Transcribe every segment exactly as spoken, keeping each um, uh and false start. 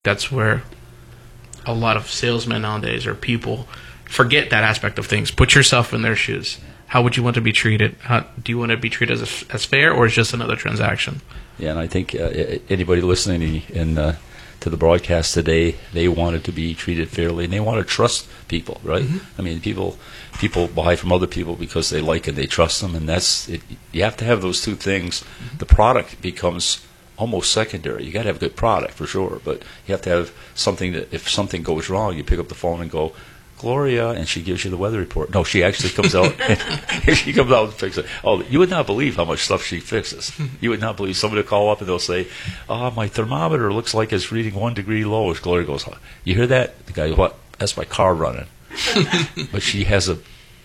that's where a lot of salesmen nowadays or people forget that aspect of things. Put yourself in their shoes. How would you want to be treated? How, do you want to be treated as as fair, or is just another transaction? Yeah, and I think uh, anybody listening in uh, to the broadcast today, they wanted to be treated fairly, and they want to trust people, right? Mm-hmm. I mean, people people buy from other people because they like and they trust them, and that's it. You have to have those two things. Mm-hmm. The product becomes almost secondary. You got to have a good product for sure, but you have to have something that if something goes wrong, you pick up the phone and go, Gloria, and she gives you the weather report. No, she actually comes out. She comes out and fixes it. Oh, you would not believe how much stuff she fixes. You would not believe. Somebody will call up and they'll say, "Oh, my thermometer looks like it's reading one degree low." Gloria goes, "You hear that?" The guy goes, "What? That's my car running." But she has a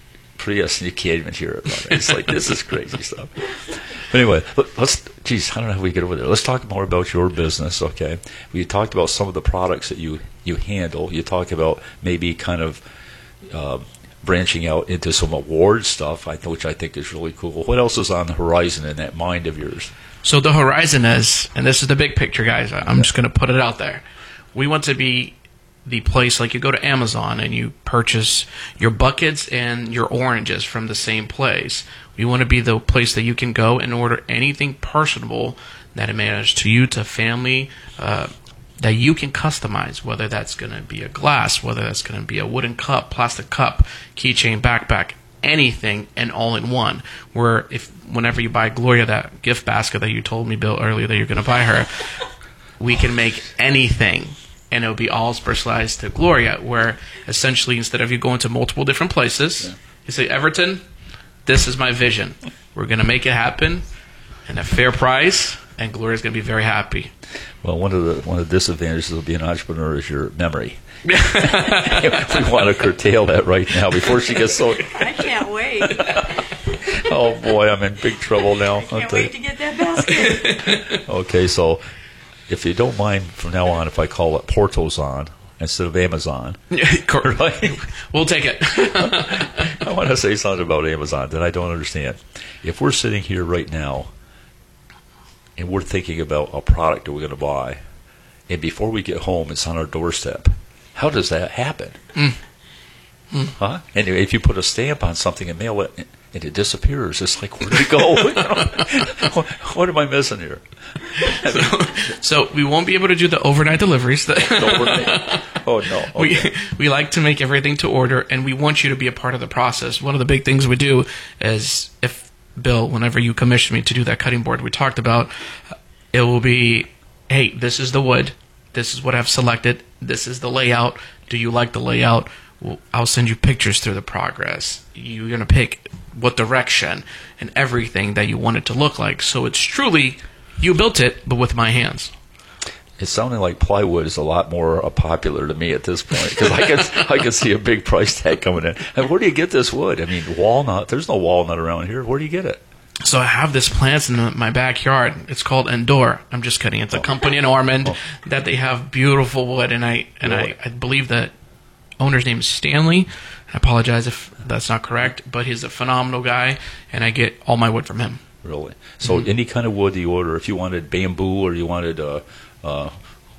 Prius and you can't even hear it running. It's like, this is crazy stuff. But anyway, let's. Geez, I don't know how we get over there. Let's talk more about your business, okay? We talked about some of the products that you, you handle. You talk about maybe kind of uh, branching out into some award stuff, I, which I think is really cool. What else is on the horizon in that mind of yours? So the horizon is, and this is the big picture, guys. I'm just going to put it out there. We want to be the place, like you go to Amazon and you purchase your buckets and your oranges from the same place. We want to be the place that you can go and order anything personable that it matters to you, to family, uh, that you can customize, whether that's going to be a glass, whether that's going to be a wooden cup, plastic cup, keychain, backpack, anything, and all in one. Where if whenever you buy Gloria that gift basket that you told me, Bill, earlier that you're going to buy her, we can make anything. And it'll be all personalized to Gloria, where essentially instead of you going to multiple different places, yeah. you say, Everton, this is my vision. We're going to make it happen at a fair price, and Gloria's going to be very happy. Well, one of the one of the disadvantages of being an entrepreneur is your memory. We want to curtail that right now before she gets so... I can't wait. Oh, boy, I'm in big trouble now. I can't wait to get that basket. Okay, so... If you don't mind, from now on, if I call it Portozon instead of Amazon. Right? We'll take it. I want to say something about Amazon that I don't understand. If we're sitting here right now and we're thinking about a product that we're going to buy, and before we get home, it's on our doorstep, how does that happen? Mm. Mm. Huh? And if you put a stamp on something and mail it, and it disappears, it's like, where did it go? what, what am I missing here? So, so we won't be able to do the overnight deliveries. Overnight. Oh, no. Okay. We, we like to make everything to order, and we want you to be a part of the process. One of the big things we do is, if, Bill, whenever you commission me to do that cutting board we talked about, it will be, hey, this is the wood. This is what I've selected. This is the layout. Do you like the layout? Well, I'll send you pictures through the progress. You're going to pick what direction and everything that you want it to look like. So it's truly, you built it, but with my hands. It's sounding like plywood is a lot more uh, popular to me at this point, because I can I can see a big price tag coming in. And where do you get this wood? I mean, walnut. There's no walnut around here. Where do you get it? So I have this plant in the, my backyard. It's called Endor. I'm just kidding. It's a company in Ormond oh. that they have beautiful wood, and I and I, I believe that owner's name is Stanley. I apologize if that's not correct, but he's a phenomenal guy, and I get all my wood from him. Really? So mm-hmm. any kind of wood you order, if you wanted bamboo or you wanted a, a,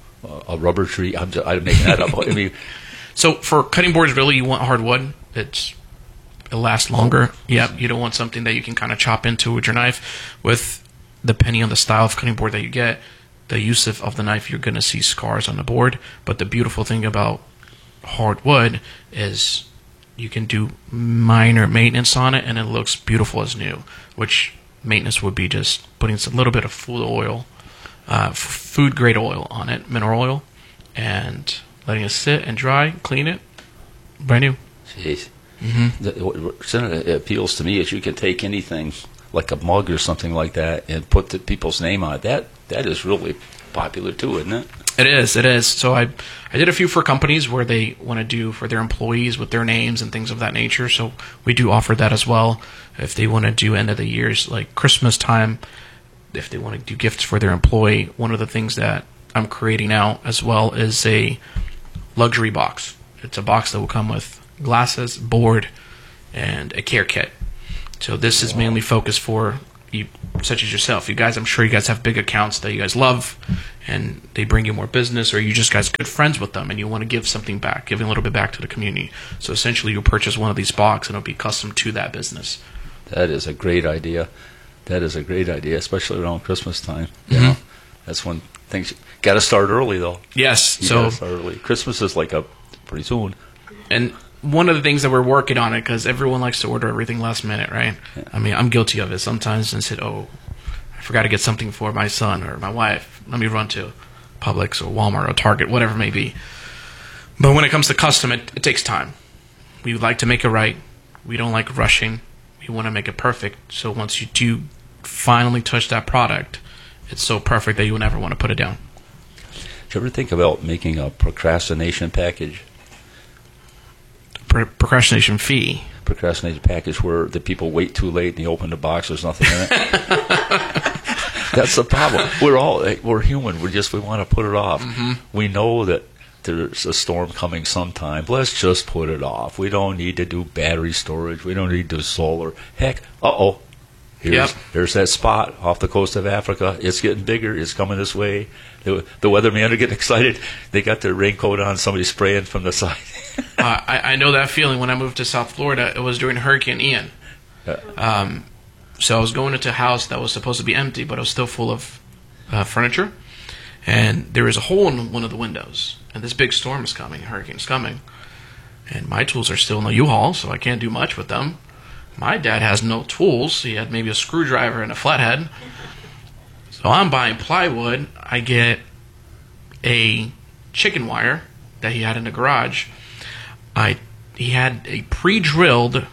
a rubber tree, I'm, just, I'm making that up. I mean, so for cutting boards, really, you want hardwood. It's it'll last longer. Yep, you don't want something that you can kind of chop into with your knife. With depending on the style of cutting board that you get, the use of, of the knife, you're going to see scars on the board. But the beautiful thing about hardwood is you can do minor maintenance on it and it looks beautiful as new, which maintenance would be just putting a little bit of food oil, uh, food grade oil on it, mineral oil, and letting it sit and dry, clean it, brand new. Jeez. Mm-hmm. The, what appeals to me is you can take anything like a mug or something like that and put the people's name on it. That that is really popular too, isn't it? It is, it is. So I I did a few for companies where they want to do for their employees with their names and things of that nature. So we do offer that as well. If they want to do end of the years, like Christmas time, if they want to do gifts for their employee, one of the things that I'm creating now as well is a luxury box. It's a box that will come with glasses, board, and a care kit. So this is mainly focused for you, such as yourself. You guys, I'm sure you guys have big accounts that you guys love, and they bring you more business, or you just guys good friends with them and you want to give something back, giving a little bit back to the community. So essentially you'll purchase one of these boxes and it'll be custom to that business. That is a great idea. That is a great idea, especially around Christmas time. Mm-hmm. You know, that's when things got to start early, though. Yes. You so gotta start early. Christmas is like a pretty soon. And one of the things that we're working on it, because everyone likes to order everything last minute, right? Yeah. I mean, I'm guilty of it sometimes and said, oh, I forgot to get something for my son or my wife. Let me run to Publix or Walmart or Target, whatever it may be. But when it comes to custom, it, it takes time. We like to make it right. We don't like rushing. We want to make it perfect. So once you do finally touch that product, it's so perfect that you will never want to put it down. Did you ever think about making a procrastination package? Pro- procrastination fee. Procrastination package where the people wait too late and you open the box, there's nothing in it. That's the problem. We're all we're human. We just we want to put it off. Mm-hmm. We know that there's a storm coming sometime. Let's just put it off. We don't need to do battery storage. We don't need to do solar. Heck, uh-oh. Here's, Yep. There's that spot off the coast of Africa. It's getting bigger. It's coming this way. The, the weathermen are getting excited. They got their raincoat on. Somebody's spraying from the side. uh, I, I know that feeling. When I moved to South Florida, it was during Hurricane Ian. Yeah. Um, so I was going into a house that was supposed to be empty, but it was still full of uh, furniture. And there was a hole in one of the windows. And this big storm is coming. A hurricane's coming. And my tools are still in the U-Haul, so I can't do much with them. My dad has no tools. He had maybe a screwdriver and a flathead. So I'm buying plywood. I get a chicken wire that he had in the garage. I he had a pre-drilled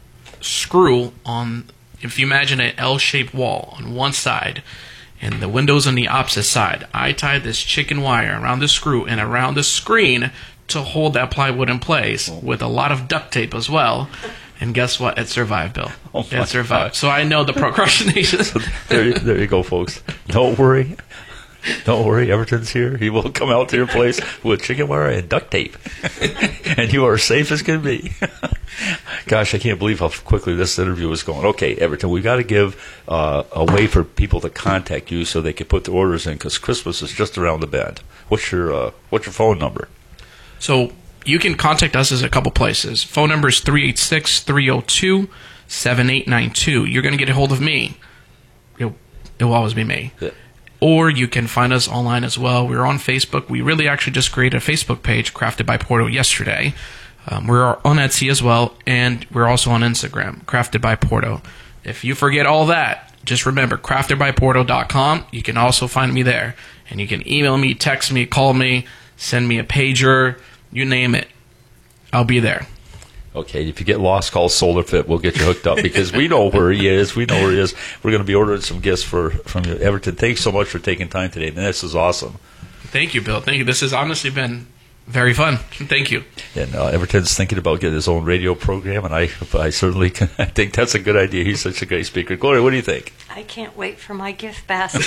screw on, if you imagine an L-shaped wall on one side and the windows on the opposite side. I tied this chicken wire around the screw and around the screen to hold that plywood in place with a lot of duct tape as well. And guess what? It survived, Bill. Oh my it survived. God. So I know the procrastination. there, you- there you go, folks. Don't worry. Don't worry. Everton's here. He will come out to your place with chicken wire and duct tape. And you are safe as can be. Gosh, I can't believe how quickly this interview is going. Okay, Everton, we got to give uh, a way for people to contact you so they can put their orders in, because Christmas is just around the bend. What's your uh, What's your phone number? So you can contact us as a couple places. Phone number is three eight six, three oh two, seven eight nine two. You're going to get a hold of me. It'll, it'll always be me. Yeah. Or you can find us online as well. We're on Facebook. We really actually just created a Facebook page, Crafted by Porto, yesterday. Um, we're on Etsy as well, and we're also on Instagram, Crafted by Porto. If you forget all that, just remember, crafted by porto dot com. You can also find me there. And you can email me, text me, call me, send me a pager, you name it. I'll be there. Okay, if you get lost, call SolarFit. We'll get you hooked up because we know where he is. We know where he is. We're going to be ordering some gifts for from you, Everton. Thanks so much for taking time today. Man, this is awesome. Thank you, Bill. Thank you. This has honestly been very fun. Thank you. And uh, Everton's thinking about getting his own radio program, and I, I certainly can, I think that's a good idea. He's such a great speaker. Gloria, what do you think? I can't wait for my gift basket.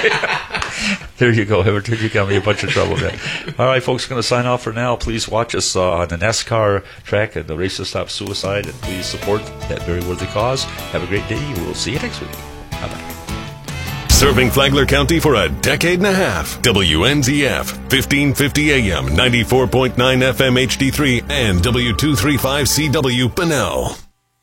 There you go, Everton. You got me a bunch of trouble there. All right, folks, going to sign off for now. Please watch us uh, on the NASCAR track and the Race to Stop Suicide, and please support that very worthy cause. Have a great day. We'll see you next week. Bye-bye. Serving Flagler County for a decade and a half. W N Z F, fifteen fifty A M, ninety-four point nine F M H D three, and W two thirty-five C W Bunnell.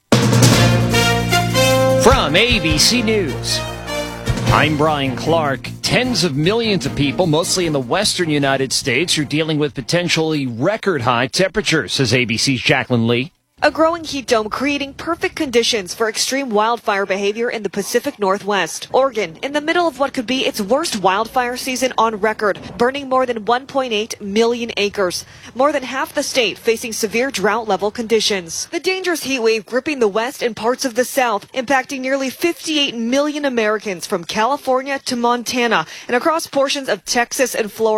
From A B C News, I'm Brian Clark. Tens of millions of people, mostly in the western United States, are dealing with potentially record-high temperatures, says A B C's Jacqueline Lee. A growing heat dome creating perfect conditions for extreme wildfire behavior in the Pacific Northwest. Oregon, in the middle of what could be its worst wildfire season on record, burning more than one point eight million acres. More than half the state facing severe drought-level conditions. The dangerous heat wave gripping the west and parts of the south, impacting nearly fifty-eight million Americans from California to Montana and across portions of Texas and Florida.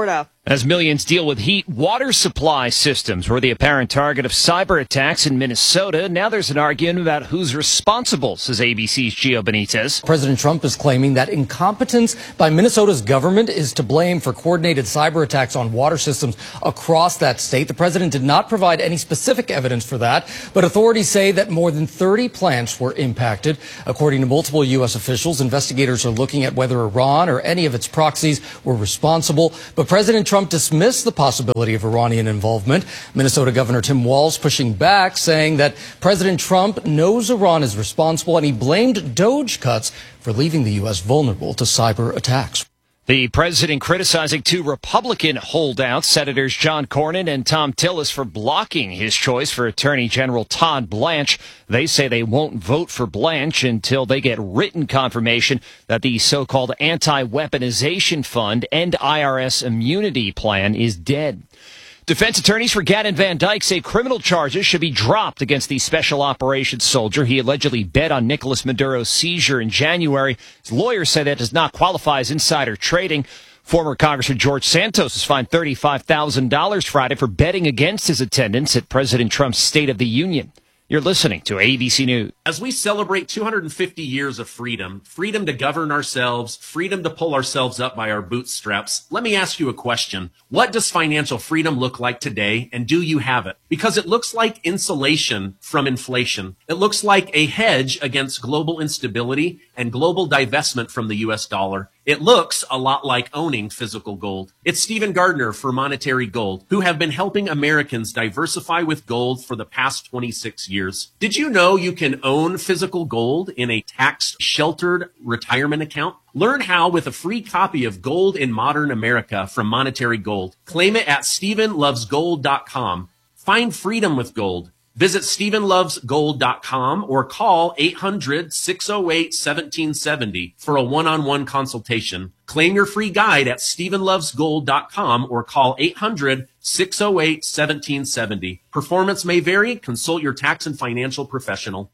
As millions deal with heat, water supply systems were the apparent target of cyber attacks in Minnesota. Now there's an argument about who's responsible, says A B C's Gio Benitez. President Trump is claiming that incompetence by Minnesota's government is to blame for coordinated cyber attacks on water systems across that state. The president did not provide any specific evidence for that, but authorities say that more than thirty plants were impacted. According to multiple U S officials, investigators are looking at whether Iran or any of its proxies were responsible, but President Trump dismissed the possibility of Iranian involvement. Minnesota Governor Tim Walz pushing back, saying that President Trump knows Iran is responsible, and he blamed Doge cuts for leaving the U S vulnerable to cyber attacks. The president criticizing two Republican holdouts, Senators John Cornyn and Tom Tillis, for blocking his choice for Attorney General Todd Blanche. They say they won't vote for Blanche until they get written confirmation that the so-called anti-weaponization fund and I R S immunity plan is dead. Defense attorneys for Gannon Van Dyke say criminal charges should be dropped against the special operations soldier. He allegedly bet on Nicolas Maduro's seizure in January. His lawyers say that does not qualify as insider trading. Former Congressman George Santos was fined thirty-five thousand dollars Friday for betting against his attendance at President Trump's State of the Union. You're listening to A B C News. As we celebrate two hundred fifty years of freedom, freedom to govern ourselves, freedom to pull ourselves up by our bootstraps, let me ask you a question. What does financial freedom look like today, and do you have it? Because it looks like insulation from inflation. It looks like a hedge against global instability and global divestment from the U S dollar. It looks a lot like owning physical gold. It's Stephen Gardner for Monetary Gold, who have been helping Americans diversify with gold for the past twenty-six years. Did you know you can own physical gold in a tax-sheltered retirement account? Learn how with a free copy of Gold in Modern America from Monetary Gold. Claim it at stephen loves gold dot com. Find freedom with gold. Visit stephen loves gold dot com or call eight hundred, six oh eight, one seven seven oh for a one-on-one consultation. Claim your free guide at stephen loves gold dot com or call eight hundred, six oh eight, one seven seven oh. Performance may vary. Consult your tax and financial professional.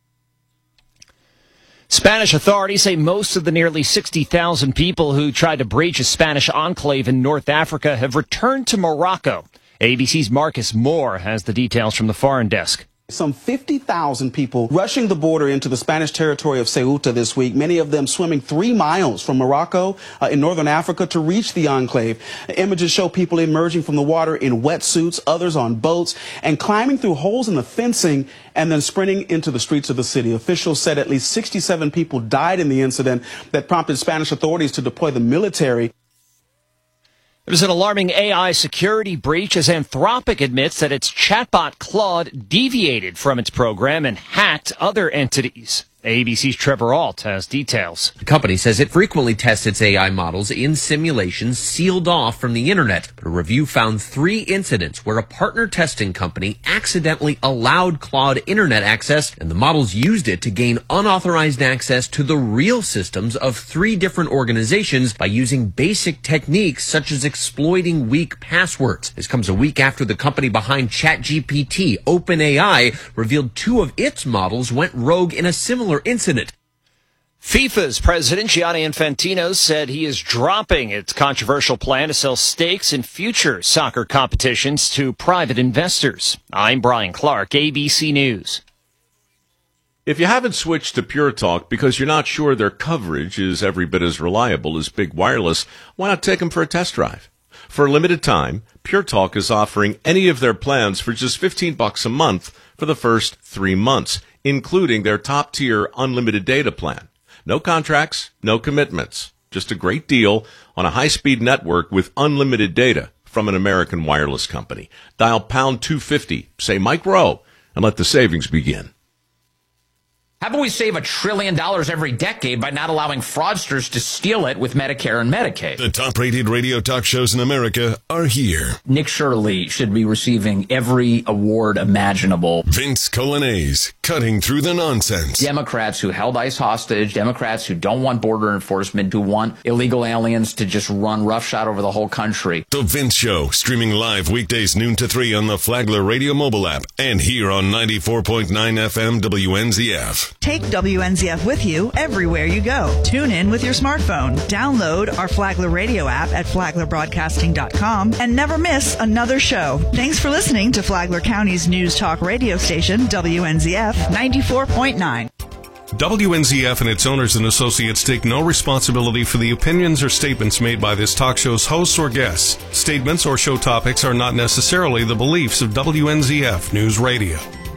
Spanish authorities say most of the nearly sixty thousand people who tried to breach a Spanish enclave in North Africa have returned to Morocco. A B C's Marcus Moore has the details from the foreign desk. Some fifty thousand people rushing the border into the Spanish territory of Ceuta this week, many of them swimming three miles from Morocco uh, in northern Africa to reach the enclave. Images show people emerging from the water in wetsuits, others on boats, and climbing through holes in the fencing and then sprinting into the streets of the city. Officials said at least sixty-seven people died in the incident that prompted Spanish authorities to deploy the military. There's an alarming A I security breach as Anthropic admits that its chatbot Claude deviated from its program and hacked other entities. A B C's Trevor Alt has details. The company says it frequently tests its A I models in simulations sealed off from the internet. But a review found three incidents where a partner testing company accidentally allowed Claude internet access, and the models used it to gain unauthorized access to the real systems of three different organizations by using basic techniques such as exploiting weak passwords. This comes a week after the company behind ChatGPT, OpenAI, revealed two of its models went rogue in a similar incident. FIFA's president, Gianni Infantino, said he is dropping its controversial plan to sell stakes in future soccer competitions to private investors. I'm Brian Clark, A B C News. If you haven't switched to Pure Talk because you're not sure their coverage is every bit as reliable as Big Wireless, why not take them for a test drive? For a limited time, Pure Talk is offering any of their plans for just fifteen bucks a month for the first three months, including their top-tier unlimited data plan. No contracts, no commitments. Just a great deal on a high-speed network with unlimited data from an American wireless company. Dial pound two fifty, say Mike Rowe, and let the savings begin. How about we save a trillion dollars every decade by not allowing fraudsters to steal it with Medicare and Medicaid? The top-rated radio talk shows in America are here. Nick Shirley should be receiving every award imaginable. Vince Colanese, cutting through the nonsense. Democrats who held ICE hostage, Democrats who don't want border enforcement, who want illegal aliens to just run roughshod over the whole country. The Vince Show, streaming live weekdays noon to three on the Flagler Radio mobile app and here on ninety-four point nine F M W N Z F. Take W N Z F with you everywhere you go. Tune in with your smartphone. Download our Flagler Radio app at flagler broadcasting dot com and never miss another show. Thanks for listening to Flagler County's news talk radio station, W N Z F ninety-four point nine. W N Z F and its owners and associates take no responsibility for the opinions or statements made by this talk show's hosts or guests. Statements or show topics are not necessarily the beliefs of W N Z F News Radio.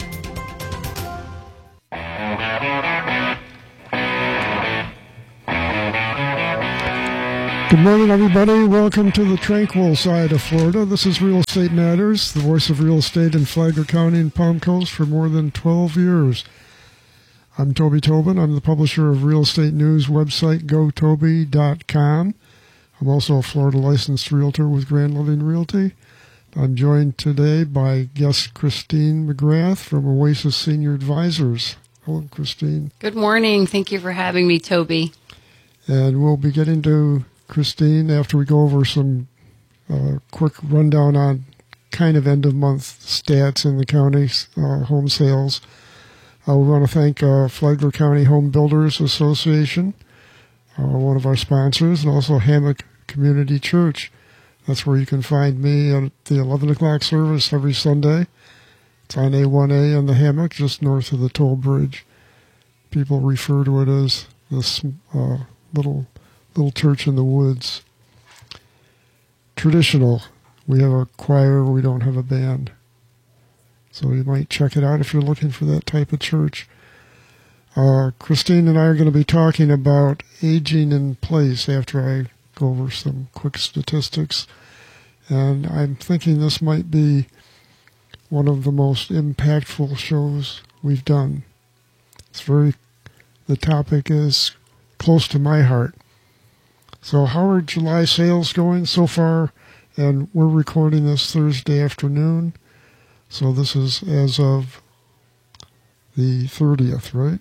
Good morning, everybody. Welcome to the tranquil side of Florida. This is Real Estate Matters, the voice of real estate in Flagler County and Palm Coast for more than twelve years. I'm Toby Tobin. I'm the publisher of real estate news website go toby dot com. I'm also a Florida licensed realtor with Grand Living Realty. I'm joined today by guest Christine McGrath from Oasis Senior Advisors. Hello, Christine. Good morning. Thank you for having me, Toby. And we'll be getting to Christine after we go over some uh, quick rundown on kind of end-of-month stats in the county, uh, home sales. I uh, want to thank uh, Flagler County Home Builders Association, uh, one of our sponsors, and also Hammock Community Church. That's where you can find me at the eleven o'clock service every Sunday. It's on A one A on the Hammock, just north of the toll bridge. People refer to it as this uh, little little church in the woods. Traditional. We have a choir, we don't have a band. So you might check it out if you're looking for that type of church. Uh, Christine and I are going to be talking about aging in place after I go over some quick statistics. And I'm thinking this might be one of the most impactful shows we've done. It's very, the topic is close to my heart. So how are July sales going so far? And we're recording this Thursday afternoon. So this is as of the thirtieth, right?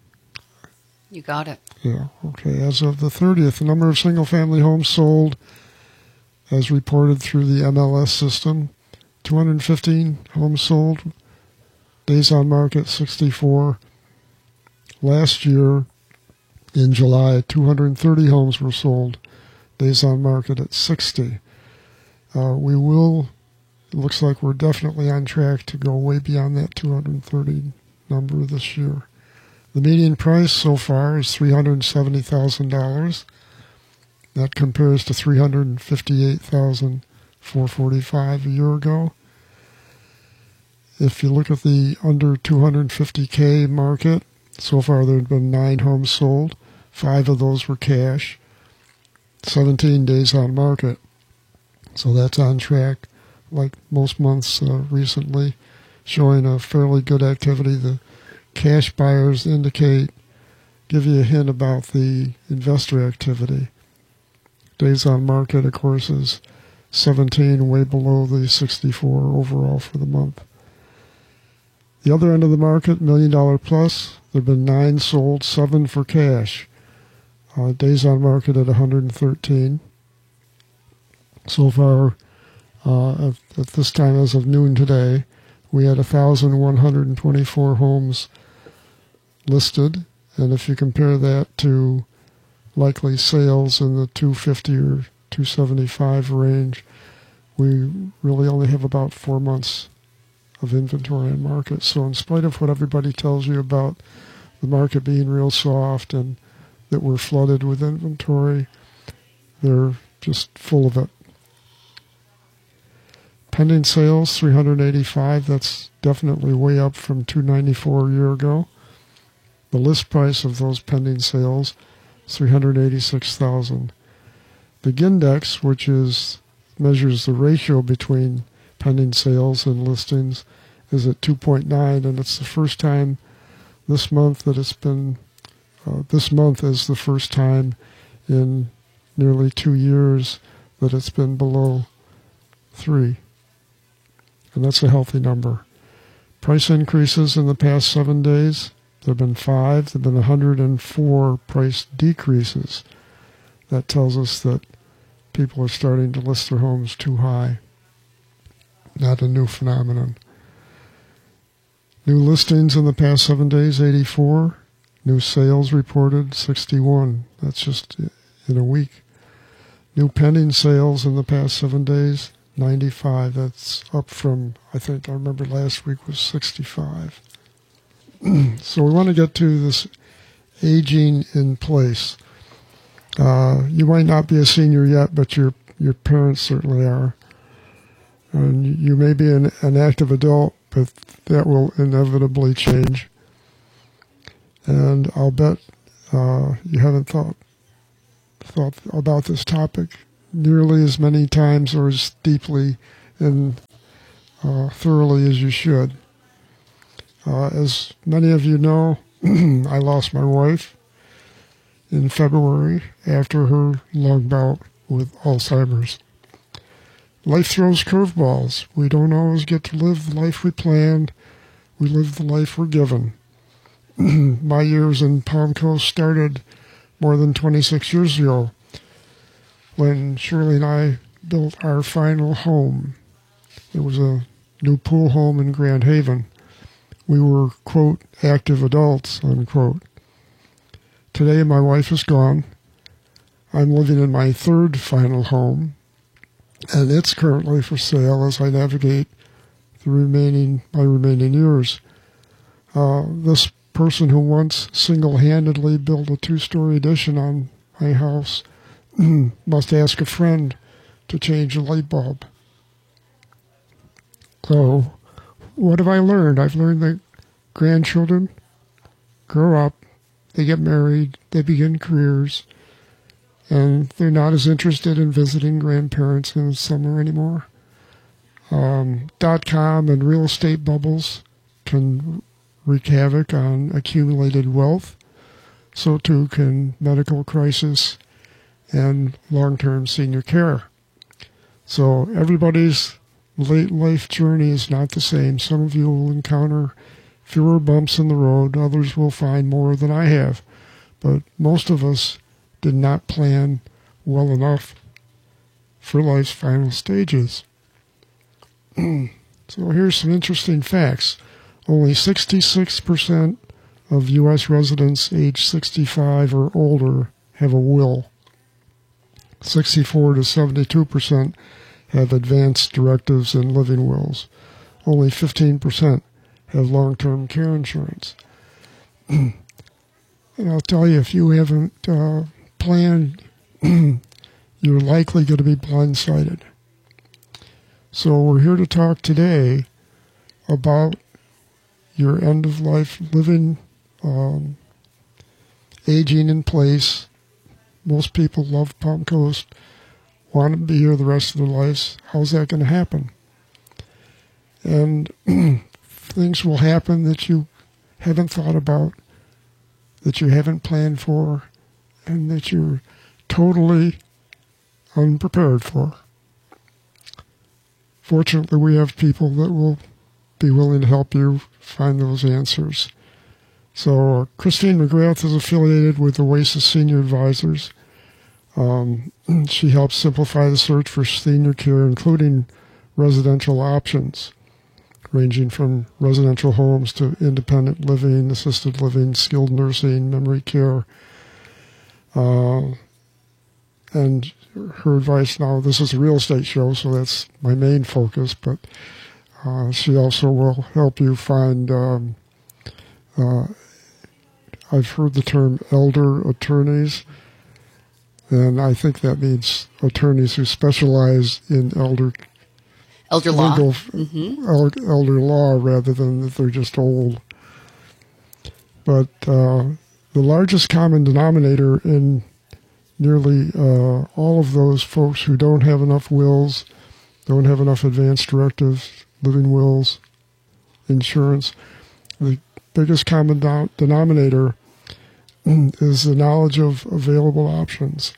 You got it. Yeah, okay. As of the thirtieth, the number of single-family homes sold, as reported through the M L S system, two hundred fifteen homes sold, days on market sixty-four. Last year, in July, two hundred thirty homes were sold, days on market at sixty. Uh, we will... It looks like we're definitely on track to go way beyond that two hundred thirty number this year. The median price so far is three hundred seventy thousand dollars. That compares to three hundred fifty-eight thousand four hundred forty-five dollars a year ago. If you look at the under two hundred fifty thousand market, so far there have been nine homes sold. Five of those were cash. seventeen days on market. So that's on track. Like most months uh, recently, showing a fairly good activity. The cash buyers indicate, give you a hint about the investor activity. Days on market, of course, is seventeen, way below the sixty-four overall for the month. The other end of the market, million dollar plus, there have been nine sold, seven for cash. Uh, days on market at one hundred thirteen. So far, Uh, at, at this time, as of noon today, we had one thousand one hundred twenty-four homes listed. And if you compare that to likely sales in the two fifty or two seventy-five range, we really only have about four months of inventory in market. So in spite of what everybody tells you about the market being real soft and that we're flooded with inventory, they're just full of it. Pending sales, three hundred eighty-five. That's definitely way up from two ninety-four a year ago. The list price of those pending sales is three hundred eighty-six thousand. The Gindex, which is measures the ratio between pending sales and listings, is at two point nine, and it's the first time this month that it's been. Uh, this month is the first time in nearly two years that it's been below three. And that's a healthy number. Price increases in the past seven days. There have been five. There have been one hundred four price decreases. That tells us that people are starting to list their homes too high. Not a new phenomenon. New listings in the past seven days, eighty-four. New sales reported, sixty-one. That's just in a week. New pending sales in the past seven days, ninety-five. That's up from, I think, I remember last week was sixty-five. So we want to get to this aging in place. Uh, you might not be a senior yet, but your your parents certainly are. And you may be an, an active adult, but that will inevitably change. And I'll bet uh, you haven't thought thought about this topic nearly as many times or as deeply and uh, thoroughly as you should. Uh, as many of you know, I lost my wife in February after her long bout with Alzheimer's. Life throws curveballs. We don't always get to live the life we planned. We live the life we're given. My years in Palm Coast started more than twenty-six years ago when Shirley and I built our final home. It was a new pool home in Grand Haven. We were, quote, active adults, unquote. Today my wife is gone. I'm living in my third final home, and it's currently for sale as I navigate the remaining my remaining years. Uh, this person who once single-handedly built a two-story addition on my house must ask a friend to change a light bulb. So, what have I learned? I've learned that grandchildren grow up, they get married, they begin careers, and they're not as interested in visiting grandparents in the summer anymore. Um, dot-com and real estate bubbles can wreak havoc on accumulated wealth. So too can medical crisis and long-term senior care. So everybody's late life journey is not the same. Some of you will encounter fewer bumps in the road. Others will find more than I have. But most of us did not plan well enough for life's final stages. So here's some interesting facts. Only sixty-six percent of U S residents age sixty-five or older have a will. sixty-four to seventy-two percent have advanced directives and living wills. Only fifteen percent have long-term care insurance. And I'll tell you, if you haven't uh, planned, you're likely going to be blindsided. So we're here to talk today about your end-of-life living, um, aging in place. Most people love Palm Coast, want to be here the rest of their lives. How's that going to happen? And things will happen that you haven't thought about, that you haven't planned for, and that you're totally unprepared for. Fortunately, we have people that will be willing to help you find those answers. So uh, Christine McGrath is affiliated with Oasis Senior Advisors. Um, she helps simplify the search for senior care, including residential options, ranging from residential homes to independent living, assisted living, skilled nursing, memory care. Uh, and her advice now, this is a real estate show, so that's my main focus, but uh, she also will help you find, um, uh, I've heard the term elder attorneys, and I think that means attorneys who specialize in elder Elder law. legal, Mm-hmm. el- elder law rather than that they're just old. But uh, the largest common denominator in nearly uh, all of those folks who don't have enough wills, don't have enough advanced directives, living wills, insurance, the biggest common do- denominator is the knowledge of available options.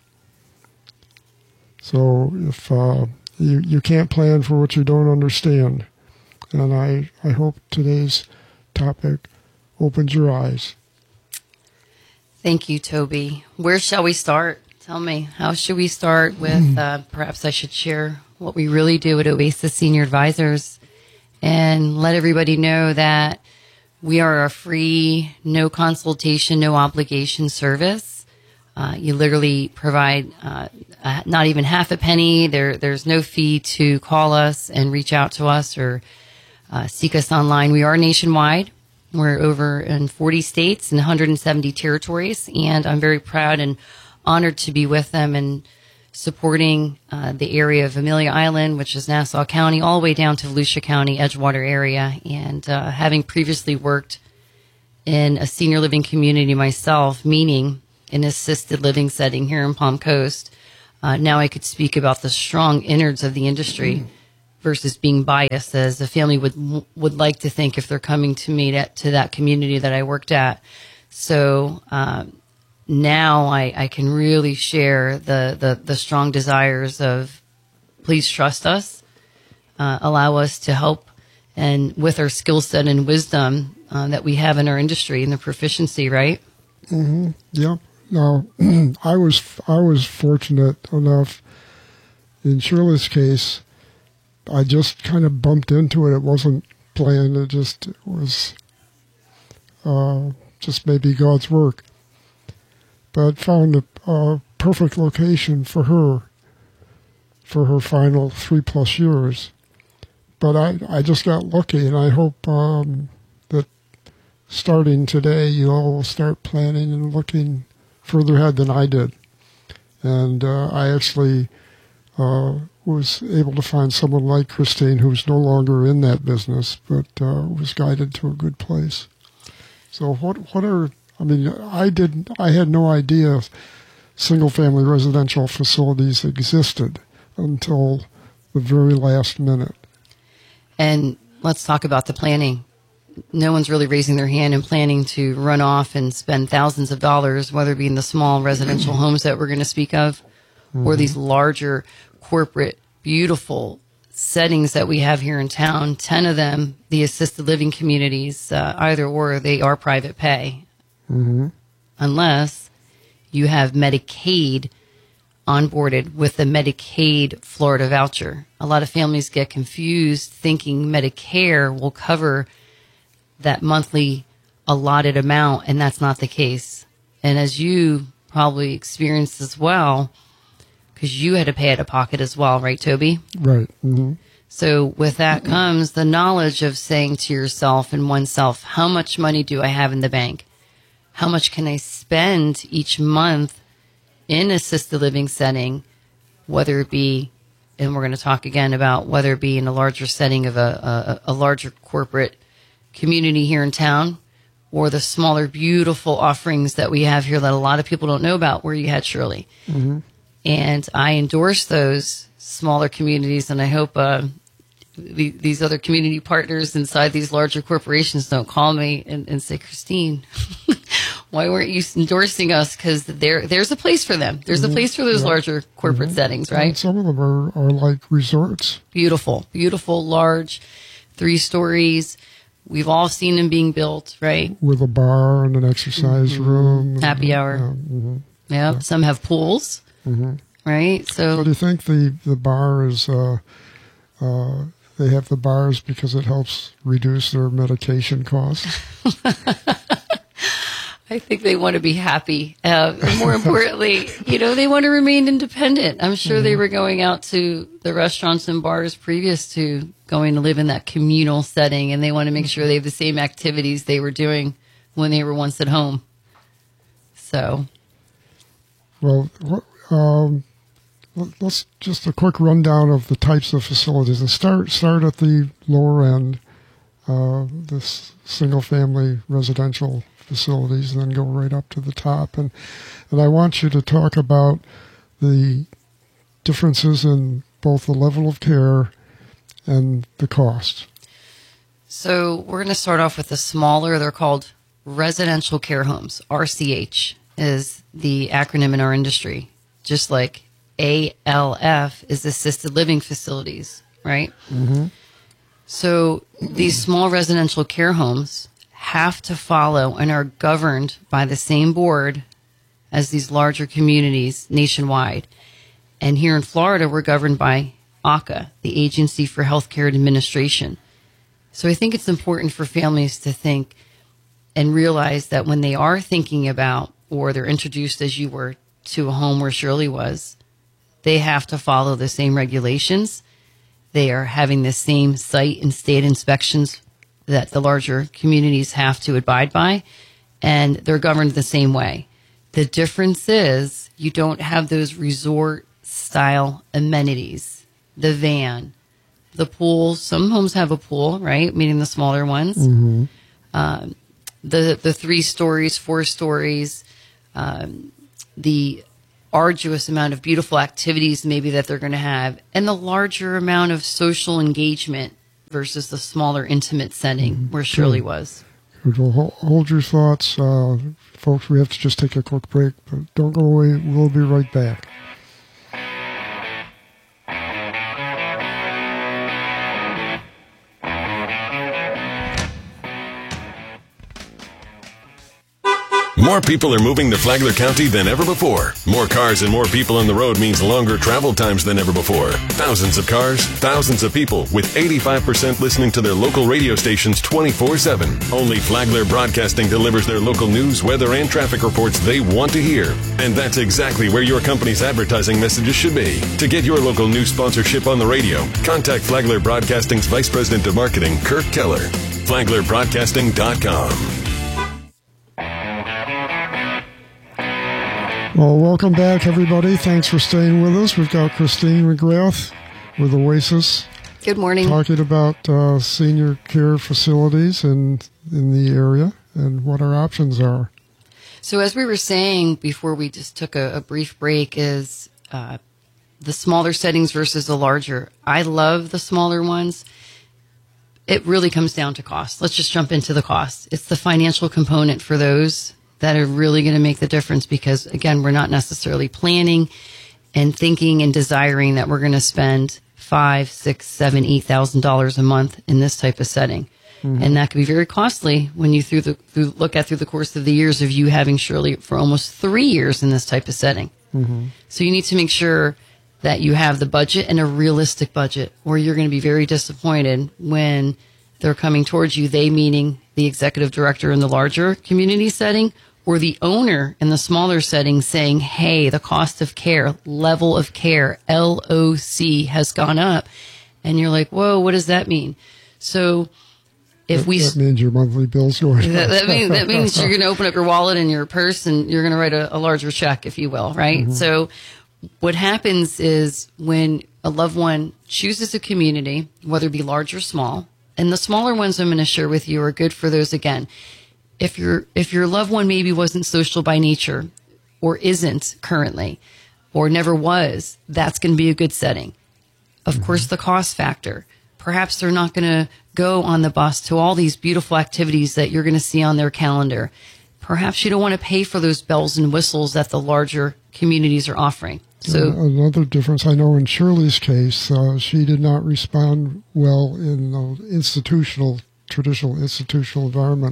So if uh, you, you can't plan for what you don't understand, and I, I hope today's topic opens your eyes. Thank you, Toby. Where shall we start? Tell me, how should we start with, uh, perhaps I should share what we really do at Oasis Senior Advisors and let everybody know that We are a free, no consultation, no obligation service. Uh, you literally provide uh, uh, not even half a penny. There, there's no fee to call us and reach out to us or uh, seek us online. We are nationwide. We're over in forty states and one hundred seventy territories, and I'm very proud and honored to be with them and supporting uh, the area of Amelia Island, which is Nassau County, all the way down to Volusia County, Edgewater area. And uh, having previously worked in a senior living community myself, meaning an assisted living setting here in Palm Coast, uh, now I could speak about the strong innards of the industry mm. versus being biased, as a family would would like to think if they're coming to me to, to that community that I worked at. So um, now I, I can really share the, the, the strong desires of please trust us, uh, allow us to help, and with our skill set and wisdom uh, that we have in our industry and the proficiency, right? Mm-hmm. Yep. Now, I was I was fortunate enough in Shirley's case. I just kind of bumped into it. It wasn't planned. It just it was uh, just maybe God's work. But found a, a perfect location for her for her final three plus years. But I, I just got lucky, and I hope um, that starting today, you all will start planning and looking further ahead than I did. And uh, I actually uh, was able to find someone like Christine, who's no longer in that business, but uh, was guided to a good place. So what what are, I mean, I didn't, I had no idea single-family residential facilities existed until the very last minute. And let's talk about the planning. No one's really raising their hand and planning to run off and spend thousands of dollars, whether it be in the small residential homes that we're going to speak of, mm-hmm. or these larger corporate, beautiful settings that we have here in town. Ten of them, the assisted living communities, uh, either or, they are private pay. Mm-hmm. Unless you have Medicaid onboarded with the Medicaid Florida voucher. A lot of families get confused thinking Medicare will cover that monthly allotted amount, and that's not the case. And as you probably experienced as well, because you had to pay out of pocket as well, right, Toby? Right. Mm-hmm. So with that comes the knowledge of saying to yourself and oneself, how much money do I have in the bank? How much can I spend each month in assisted living setting, whether it be, and we're going to talk again about whether it be in a larger setting of a, a, a larger corporate community here in town, or the smaller, beautiful offerings that we have here that a lot of people don't know about, where you had Shirley. Mm-hmm. And I endorse those smaller communities, and I hope uh, the, these other community partners inside these larger corporations don't call me and, and say, Christine, why weren't you endorsing us? Because there, there's a place for them. There's mm-hmm. a place for those yeah. larger corporate mm-hmm. settings, right? And some of them are, are like resorts. Beautiful, beautiful, large, three stories. We've all seen them being built, right? With a bar and an exercise mm-hmm. room. Happy hour. Yeah, mm-hmm. yep. yeah. Some have pools, mm-hmm. right? So, so do you think the, the bar is, uh, uh, they have the bars because it helps reduce their medication costs? I think they want to be happy. Uh, and more importantly, you know, they want to remain independent. I'm sure mm-hmm. they were going out to the restaurants and bars previous to going to live in that communal setting, and they want to make sure they have the same activities they were doing when they were once at home. So, well, um, let's just a quick rundown of the types of facilities, and start start at the lower end, uh, this single-family residential facilities, and then go right up to the top. And and I want you to talk about the differences in both the level of care and the cost. So we're going to start off with the smaller. They're called residential care homes. R C H is the acronym in our industry, just like A L F is assisted living facilities, right? Mm-hmm. So these small residential care homes have to follow and are governed by the same board as these larger communities nationwide. And here in Florida, we're governed by A C A, the Agency for Healthcare Administration. So I think it's important for families to think and realize that when they are thinking about, or they're introduced as you were to a home where Shirley was, they have to follow the same regulations. They are having the same site and state inspections that the larger communities have to abide by, and they're governed the same way. The difference is you don't have those resort-style amenities, the van, the pool. Some homes have a pool, right, meaning the smaller ones. Mm-hmm. Um, the the three stories, four stories, um, the arduous amount of beautiful activities maybe that they're going to have, and the larger amount of social engagement versus the smaller, intimate setting mm-hmm. where Shirley Good. was. Good. Well, ho- hold your thoughts. Uh, folks, we have to just take a quick break, but don't go away. We'll be right back. More people are moving to Flagler County than ever before. More cars and more people on the road means longer travel times than ever before. Thousands of cars, thousands of people, with eighty-five percent listening to their local radio stations twenty-four seven. Only Flagler Broadcasting delivers their local news, weather, and traffic reports they want to hear. And that's exactly where your company's advertising messages should be. To get your local news sponsorship on the radio, contact Flagler Broadcasting's Vice President of Marketing, Kirk Keller. Flagler Broadcasting dot com. Well, welcome back, everybody. Thanks for staying with us. We've got Christine McGrath with Oasis. Good morning. Talking about uh, senior care facilities in, in the area and what our options are. So as we were saying before we just took a, a brief break is uh, the smaller settings versus the larger. I love the smaller ones. It really comes down to cost. Let's just jump into the cost. It's the financial component for those that are really going to make the difference because, again, we're not necessarily planning and thinking and desiring that we're going to spend five, six, seven, eight thousand dollars a month in this type of setting, mm-hmm. and that can be very costly when you through the through, look at through the course of the years of you having Shirley for almost three years in this type of setting. Mm-hmm. So you need to make sure that you have the budget and a realistic budget, or you're going to be very disappointed when they're coming towards you. They meaning the executive director in the larger community setting, or the owner in the smaller setting saying, hey, the cost of care, level of care, L O C has gone up. And you're like, whoa, what does that mean? So if that, we... That means your monthly bill's going that, up. that, means, that means you're going to open up your wallet and your purse and you're going to write a, a larger check, if you will, right? Mm-hmm. So what happens is when a loved one chooses a community, whether it be large or small, and the smaller ones I'm going to share with you are good for those again. If your if your loved one maybe wasn't social by nature or isn't currently or never was, that's going to be a good setting. Of mm-hmm. course, the cost factor. Perhaps they're not going to go on the bus to all these beautiful activities that you're going to see on their calendar. Perhaps you don't want to pay for those bells and whistles that the larger communities are offering. So uh, another difference, I know in Shirley's case, uh, she did not respond well in the institutional, traditional institutional environment.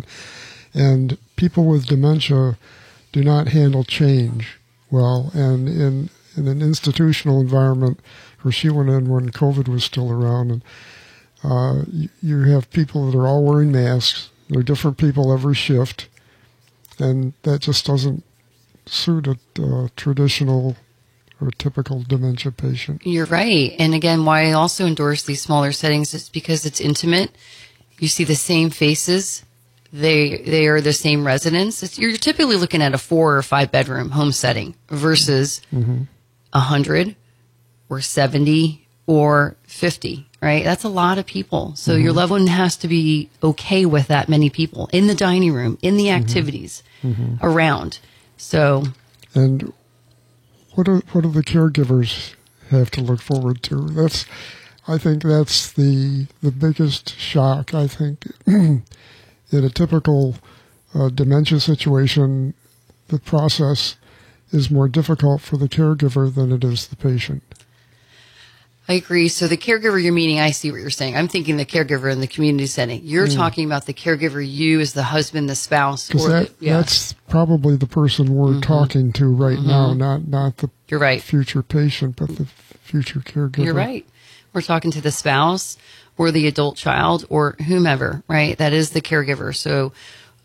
And people with dementia do not handle change well. And in, in an institutional environment, where she went in when COVID was still around, and uh, you, you have people that are all wearing masks. They're different people every shift. And that just doesn't suit a uh, traditional or typical dementia patient. You're right. And again, why I also endorse these smaller settings is because it's intimate. You see the same faces. They they are the same residents. It's, you're typically looking at a four or five bedroom home setting versus a mm-hmm. hundred or seventy or fifty, right? That's a lot of people. So mm-hmm. your loved one has to be okay with that many people in the dining room, in the activities mm-hmm. around. So, and what do what do the caregivers have to look forward to? That's, I think that's the the biggest shock. I think. In a typical uh, dementia situation, the process is more difficult for the caregiver than it is the patient. I agree. So the caregiver you're meaning, I see what you're saying. I'm thinking the caregiver in the community setting. You're mm. talking about the caregiver, you as the husband, the spouse. Because that, yeah. that's probably the person we're mm-hmm. talking to right mm-hmm. now, not not the you're right. future patient, but the future caregiver. You're right. We're talking to the spouse or the adult child or whomever, right? That is the caregiver. So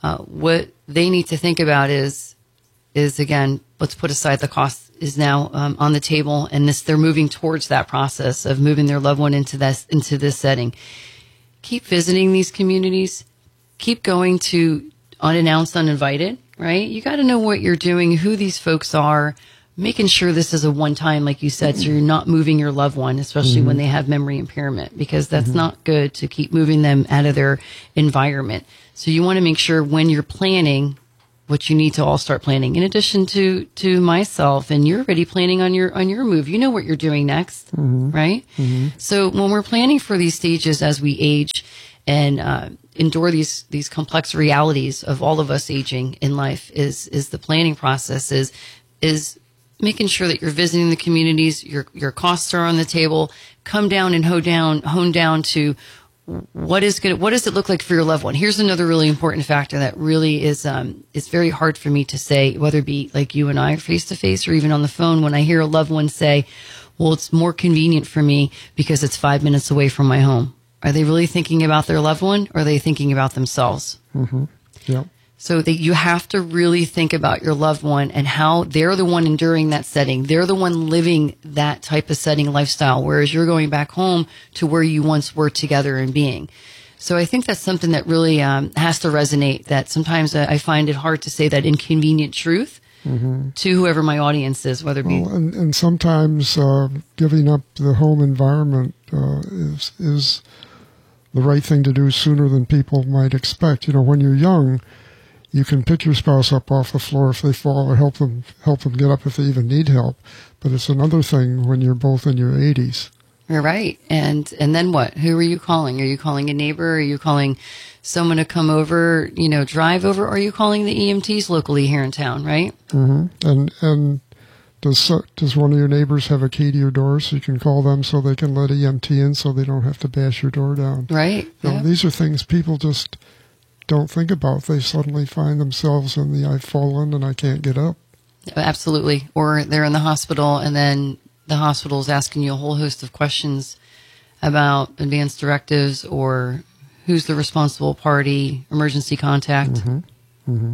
uh, what they need to think about is, is again, let's put aside the cost is now um, on the table, and this they're moving towards that process of moving their loved one into this into this setting. Keep visiting these communities. Keep going to unannounced, uninvited. Right? You got to know what you're doing, who these folks are, making sure this is a one time, like you said, so you're not moving your loved one, especially mm-hmm. when they have memory impairment, because that's mm-hmm. not good to keep moving them out of their environment. So you want to make sure when you're planning, what you need to all start planning. In addition to, to myself, and you're already planning on your, on your move. You know what you're doing next, mm-hmm. right? Mm-hmm. So when we're planning for these stages as we age and, uh, endure these, these complex realities of all of us aging in life is, is the planning process is, is making sure that you're visiting the communities, your, your costs are on the table, come down and hone down, hone down to what is good, what does it look like for your loved one? Here's another really important factor that really is, um, it's very hard for me to say, whether it be like you and I face to face or even on the phone, when I hear a loved one say, well, it's more convenient for me because it's five minutes away from my home. Are they really thinking about their loved one, or are they thinking about themselves? Mm-hmm. Yeah. So that you have to really think about your loved one and how they're the one enduring that setting. They're the one living that type of setting lifestyle, whereas you're going back home to where you once were together and being. So I think that's something that really um, has to resonate, that sometimes I find it hard to say that inconvenient truth mm-hmm. to whoever my audience is, whether it be... Well, and, and sometimes uh, giving up the home environment uh, is is... the right thing to do sooner than people might expect. You know, when you're young, you can pick your spouse up off the floor if they fall, or help them help them get up if they even need help. But it's another thing when you're both in your eighties. You're right. And and then what? Who are you calling? Are you calling a neighbor? Are you calling someone to come over, you know, drive over? Or are you calling the E M Ts locally here in town, right? Mm-hmm. And and Does does one of your neighbors have a key to your door so you can call them so they can let E M T in so they don't have to bash your door down? Right. You know, yeah. These are things people just don't think about. They suddenly find themselves in the I've fallen and I can't get up. Absolutely. Or they're in the hospital and then the hospital is asking you a whole host of questions about advanced directives or who's the responsible party, emergency contact. Mm-hmm. Mm-hmm.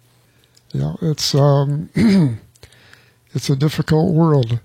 Yeah, it's... um. It's a difficult world.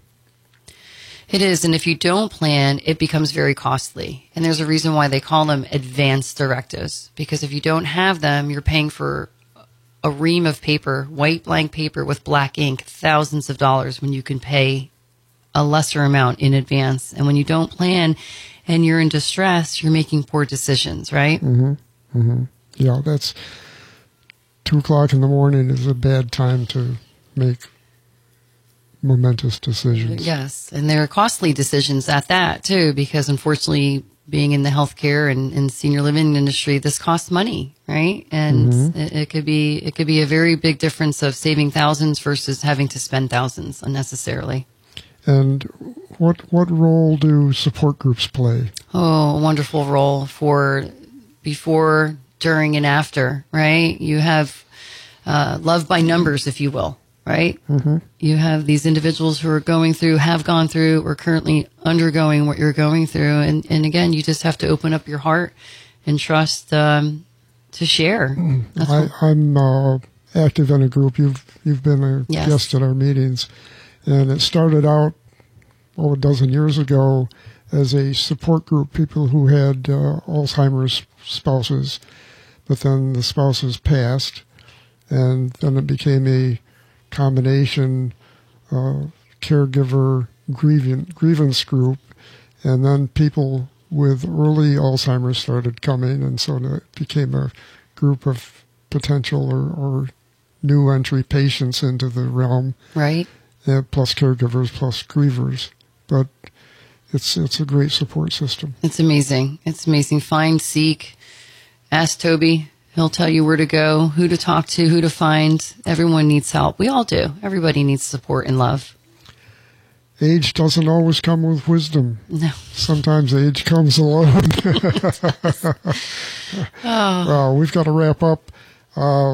It is, and if you don't plan, it becomes very costly. And there's a reason why they call them advanced directives, because if you don't have them, you're paying for a ream of paper, white blank paper with black ink, thousands of dollars, when you can pay a lesser amount in advance. And when you don't plan and you're in distress, you're making poor decisions, right? Mm-hmm. Mm-hmm. Yeah, that's two o'clock in the morning is a bad time to make momentous decisions. Yes, and there are costly decisions at that too, because unfortunately, being in the healthcare and, and senior living industry, this costs money, right? And mm-hmm. it, it could be it could be a very big difference of saving thousands versus having to spend thousands unnecessarily. And what what role do support groups play? Oh, a wonderful role for before, during, and after, right? You have uh, love by numbers, if you will. Right? Mm-hmm. You have these individuals who are going through, have gone through, or currently undergoing what you're going through. And, and again, you just have to open up your heart and trust um, to share. I, I'm uh, active in a group. You've you've been a yes. guest at our meetings. And it started out, oh, a dozen years ago as a support group, people who had uh, Alzheimer's spouses. But then the spouses passed, and then it became a combination uh, caregiver grievance, grievance group, and then people with early Alzheimer's started coming, and so it became a group of potential or, or new entry patients into the realm. Right. Uh, plus caregivers, plus grievers. But it's it's a great support system. It's amazing. It's amazing. Find, seek, ask Toby. He'll tell you where to go, who to talk to, who to find. Everyone needs help. We all do. Everybody needs support and love. Age doesn't always come with wisdom. No. Sometimes age comes alone. oh. Well, we've got to wrap up. Uh,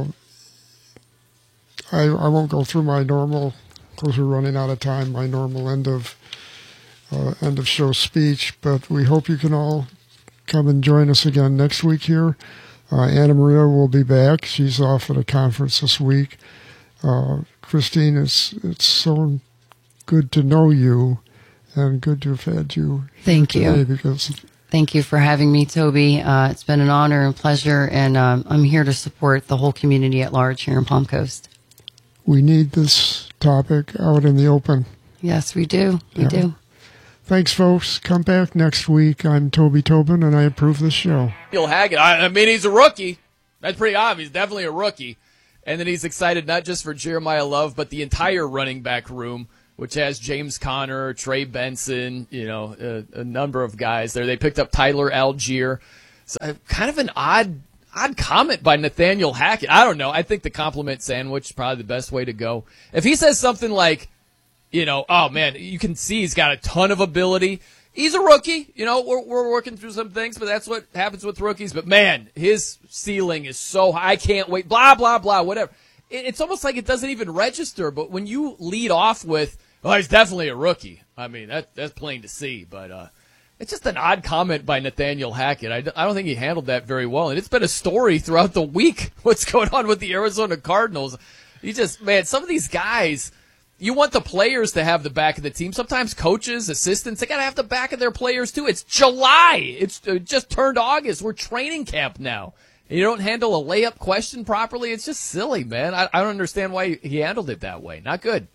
I, I won't go through my normal, because we're running out of time, my normal end of uh, end of show speech, but we hope you can all come and join us again next week here. Uh, Anna Maria will be back. She's off at a conference this week. Uh, Christine, it's, it's so good to know you and good to have had you Thank here you. today because Thank you for having me, Toby. Uh, it's been an honor and pleasure, and um, I'm here to support the whole community at large here in Palm Coast. we need this topic out in the open. Yes, we do. We Yeah. do. Thanks, folks. Come back next week. I'm Toby Tobin, and I approve this show. Nathaniel Hackett. I, I mean, he's a rookie. That's pretty obvious. Definitely a rookie. And then he's excited not just for Jeremiah Love, but the entire running back room, which has James Conner, Trey Benson, you know, a, a number of guys there. They picked up Tyler Algier. So, uh, kind of an odd odd comment by Nathaniel Hackett. I don't know. I think the compliment sandwich is probably the best way to go. If he says something like, you know, oh, man, you can see he's got a ton of ability. He's a rookie. You know, we're, we're working through some things, but that's what happens with rookies. But, man, his ceiling is so high. I can't wait. Blah, blah, blah, whatever. It, it's almost like it doesn't even register. But when you lead off with, well, he's definitely a rookie, I mean, that, that's plain to see. But uh, it's just an odd comment by Nathaniel Hackett. I, I don't think he handled that very well. And it's been a story throughout the week, what's going on with the Arizona Cardinals. You just, man, some of these guys, you want the players to have the back of the team. Sometimes coaches, assistants, they got to have the back of their players too. It's July. It's it just turned August. We're training camp now. And you don't handle a layup question properly. It's just silly, man. I, I don't understand why he handled it that way. Not good.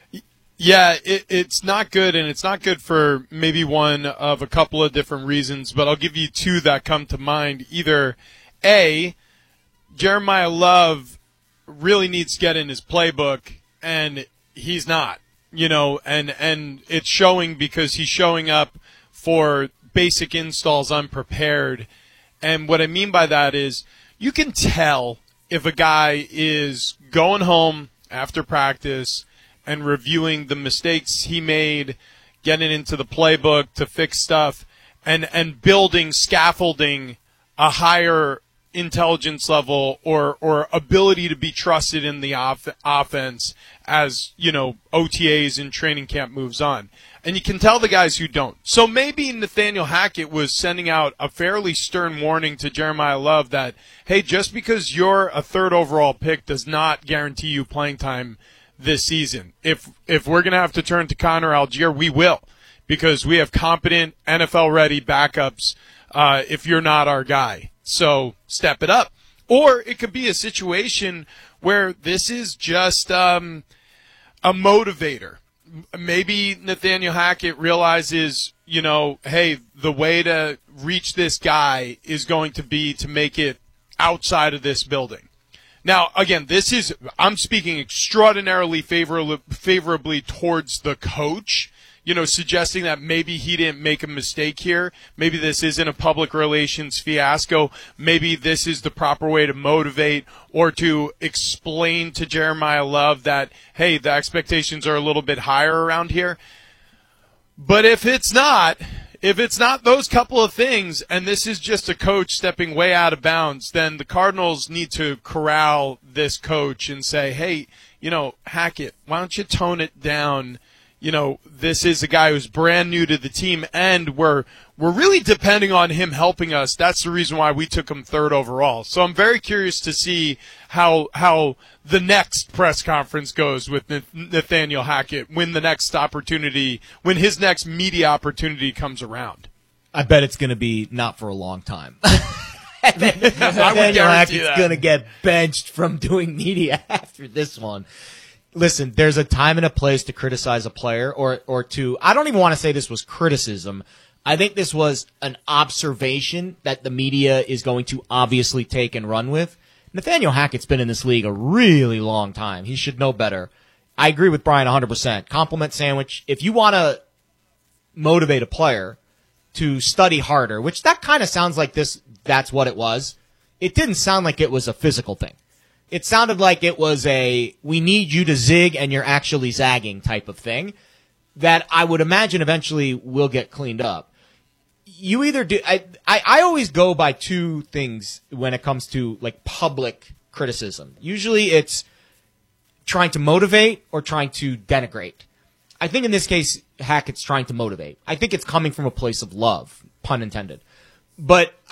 Yeah, it, it's not good, and it's not good for maybe one of a couple of different reasons, but I'll give you two that come to mind. Either, A, Jeremiah Love really needs to get in his playbook, and he's not, you know, and, and it's showing because he's showing up for basic installs unprepared. And what I mean by that is you can tell if a guy is going home after practice and reviewing the mistakes he made, getting into the playbook to fix stuff, and, and building, scaffolding a higher intelligence level or, or ability to be trusted in the off- offense as, you know, O T As and training camp moves on. And you can tell the guys who don't. So maybe Nathaniel Hackett was sending out a fairly stern warning to Jeremiah Love that, hey, just because you're a third overall pick does not guarantee you playing time this season. If if we're going to have to turn to Conner Algier, we will, because we have competent N F L-ready backups uh, if you're not our guy. So step it up. Or it could be a situation where this is just um, a motivator. Maybe Nathaniel Hackett realizes, you know, hey, the way to reach this guy is going to be to make it outside of this building. Now, again, this is, I'm speaking extraordinarily favorably, favorably towards the coach, you know, suggesting that maybe he didn't make a mistake here. Maybe this isn't a public relations fiasco. Maybe this is the proper way to motivate or to explain to Jeremiah Love that, hey, the expectations are a little bit higher around here. But if it's not, if it's not those couple of things, and this is just a coach stepping way out of bounds, then the Cardinals need to corral this coach and say, hey, you know, Hackett, why don't you tone it down? You know, this is a guy who's brand new to the team, and we're we're really depending on him helping us. That's the reason why we took him third overall. So I'm very curious to see how how the next press conference goes with Nathaniel Hackett when the next opportunity, when his next media opportunity comes around. I bet it's going to be not for a long time. Nathaniel Hackett's going to get benched from doing media after this one. Listen, there's a time and a place to criticize a player or, or to, I don't even want to say this was criticism. I think this was an observation that the media is going to obviously take and run with. Nathaniel Hackett's been in this league a really long time. He should know better. I agree with Brian one hundred percent. Compliment sandwich. If you want to motivate a player to study harder, which that kind of sounds like this, that's what it was. It didn't sound like it was a physical thing. It sounded like it was a, we need you to zig and you're actually zagging type of thing that I would imagine eventually will get cleaned up. You either do, I, I, I always go by two things when it comes to like public criticism. Usually it's trying to motivate or trying to denigrate. I think in this case, Hackett's trying to motivate. I think it's coming from a place of love, pun intended. But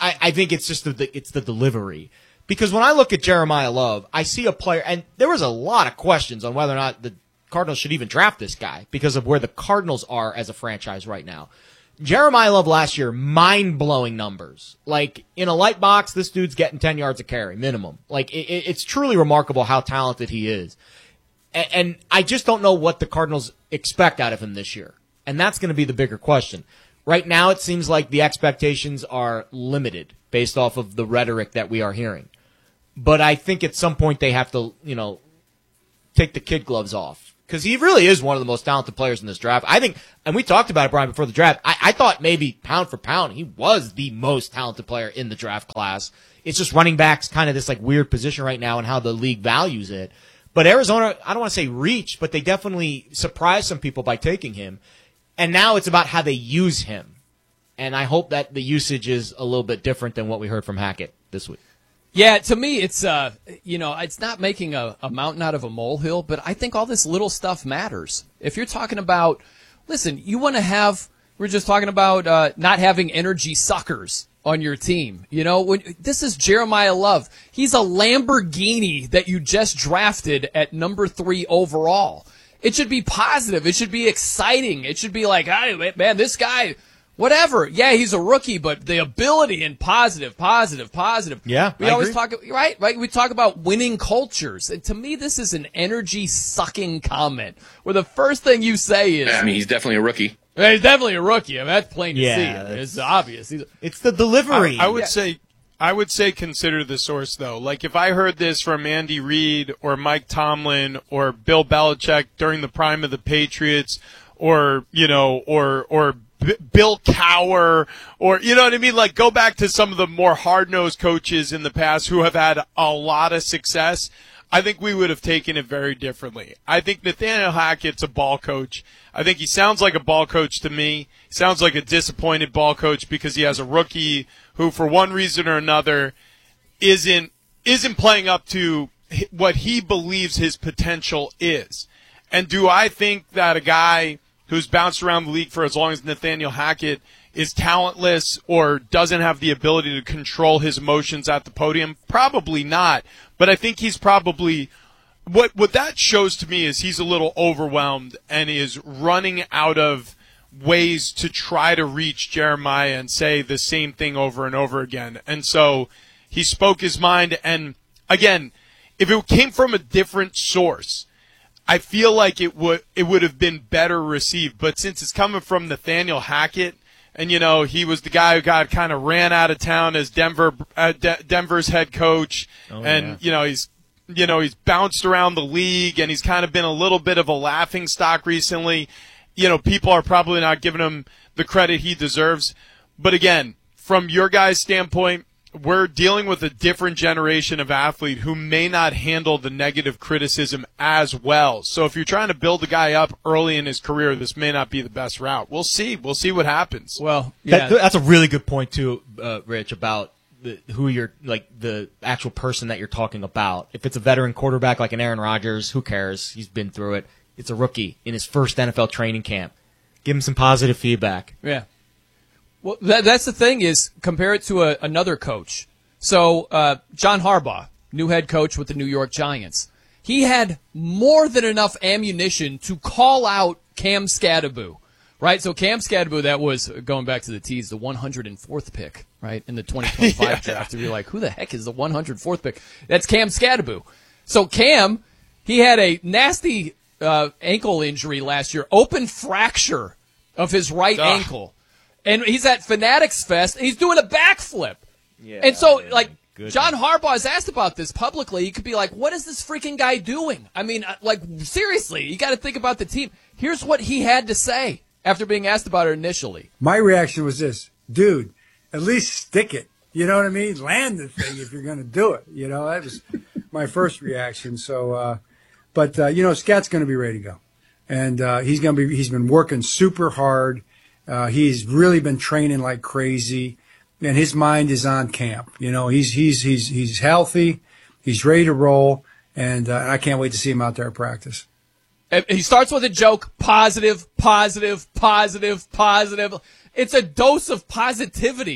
I, I think it's just the, it's the delivery. Because when I look at Jeremiah Love, I see a player, and there was a lot of questions on whether or not the Cardinals should even draft this guy because of where the Cardinals are as a franchise right now. Jeremiah Love last year, mind-blowing numbers. Like, in a light box, this dude's getting ten yards a carry, minimum. Like, it, it's truly remarkable how talented he is. And, and I just don't know what the Cardinals expect out of him this year. And that's going to be the bigger question. Right now, it seems like the expectations are limited based off of the rhetoric that we are hearing. But I think at some point they have to, you know, take the kid gloves off. Because he really is one of the most talented players in this draft. I think, and we talked about it, Brian, before the draft. I, I thought maybe pound for pound, he was the most talented player in the draft class. It's just running back's kind of this like weird position right now and how the league values it. But Arizona, I don't want to say reached, but they definitely surprised some people by taking him. And now it's about how they use him. And I hope that the usage is a little bit different than what we heard from Hackett this week. Yeah, to me, it's, uh, you know, it's not making a, a mountain out of a molehill, but I think all this little stuff matters. If you're talking about, listen, you want to have, we're just talking about uh, not having energy suckers on your team. You know, when this is Jeremiah Love. He's a Lamborghini that you just drafted at number three overall. It should be positive. It should be exciting. It should be like, hey, man, this guy... Whatever. Yeah, he's a rookie, but the ability and positive, positive, positive. Yeah, we I always agree. talk, right? Right. We talk about winning cultures, and to me, this is an energy-sucking comment. Where the first thing you say is, I mean, he's definitely a rookie. He's definitely a rookie. I mean, that's plain to Yeah, see. that's- It's obvious. He's, It's the delivery. I, I would Yeah. say, I would say, consider the source though. Like if I heard this from Andy Reid or Mike Tomlin or Bill Belichick during the prime of the Patriots, or you know, or or B- Bill Cowher, or you know what I mean. Like go back to some of the more hard-nosed coaches in the past who have had a lot of success. I think we would have taken it very differently. I think Nathaniel Hackett's a ball coach. I think he sounds like a ball coach to me. He sounds like a disappointed ball coach because he has a rookie who, for one reason or another, isn't isn't playing up to hi- what he believes his potential is. And do I think that a guy who's bounced around the league for as long as Nathaniel Hackett is talentless or doesn't have the ability to control his emotions at the podium? Probably not. But I think he's probably what what that shows to me is he's a little overwhelmed and is running out of ways to try to reach Jeremiah and say the same thing over and over again. And so he spoke his mind. And again, if it came from a different source, I feel like it would it would have been better received. But since it's coming from Nathaniel Hackett, and you know he was the guy who got kind of ran out of town as Denver uh, De- Denver's head coach, Oh, and yeah. you know he's you know he's bounced around the league, and he's kind of been a little bit of a laughing stock recently. You know, people are probably not giving him the credit he deserves. But again, from your guys' standpoint, we're dealing with a different generation of athlete who may not handle the negative criticism as well. So if you're trying to build a guy up early in his career, this may not be the best route. We'll see. We'll see what happens. well, That, yeah. that's a really good point too, uh, Rich, about the, who you're like the actual person that you're talking about. If it's a veteran quarterback like an Aaron Rodgers, who cares? He's been through it. It's a rookie in his first N F L training camp. Give him some positive feedback. Yeah. Well, that, that's the thing is compare it to a, another coach. So uh, John Harbaugh, new head coach with the New York Giants, he had more than enough ammunition to call out Cam Scadaboo, right? So Cam Scadaboo, that was going back to the tease, the one hundred fourth pick, right, in the twenty twenty-five Yeah. draft. You're like, who the heck is the one hundred fourth pick? That's Cam Scadaboo. So Cam, he had a nasty uh, ankle injury last year, open fracture of his right Ugh. ankle. And he's at Fanatics Fest, and he's doing a backflip. Yeah, and so, man, like, goodness. John Harbaugh is asked about this publicly. He could be like, what is this freaking guy doing? I mean, uh, like, seriously, you got to think about the team. Here's what he had to say after being asked about it initially. My reaction was this, dude, at least stick it. You know what I mean? Land the thing if you're going to do it. You know, that was my first reaction. So, uh, but, uh, you know, Scat's going to be ready to go. And, uh, he's going to be, he's been working super hard. Uh, he's really been training like crazy, and his mind is on camp. You know, he's, he's, he's, he's healthy. He's ready to roll. And, uh, I can't wait to see him out there at practice. And he starts with a joke, positive, positive, positive, positive. It's a dose of positivity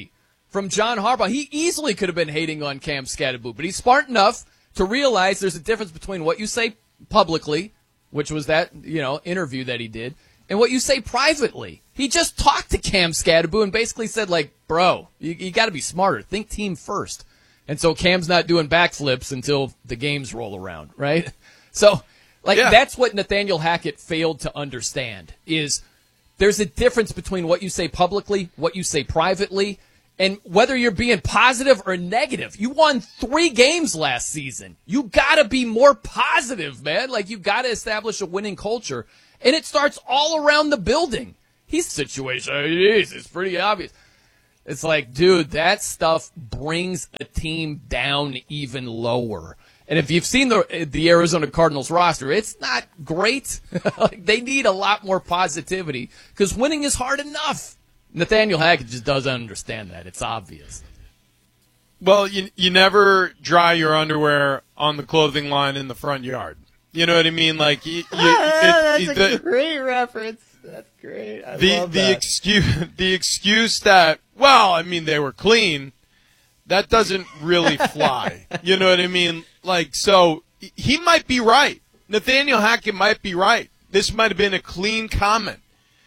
from John Harbaugh. He easily could have been hating on Cam Skattebo, but he's smart enough to realize there's a difference between what you say publicly, which was that, you know, interview that he did, and what you say privately. He just talked to Cam Skattebo and basically said, like, bro, you, you got to be smarter. Think team first. And so Cam's not doing backflips until the games roll around, right? So, like, yeah. that's what Nathaniel Hackett failed to understand, is there's a difference between what you say publicly, what you say privately, and whether you're being positive or negative. You won three games last season. You got to be more positive, man. Like, you got to establish a winning culture. And it starts all around the building. His situation, geez, it's pretty obvious. It's like, dude, that stuff brings a team down even lower. And if you've seen the the Arizona Cardinals roster, it's not great. Like, they need a lot more positivity because winning is hard enough. Nathaniel Hackett just doesn't understand that. It's obvious. Well, you you never dry your underwear on the clothing line in the front yard. You know what I mean? Like, you, you, ah, it, that's it, a the, great reference. That's great. I the love the that. excuse the excuse that, well, I mean, they were clean. That doesn't really fly. You know what I mean? Like, so he might be right. Nathaniel Hackett might be right. This might have been a clean comment.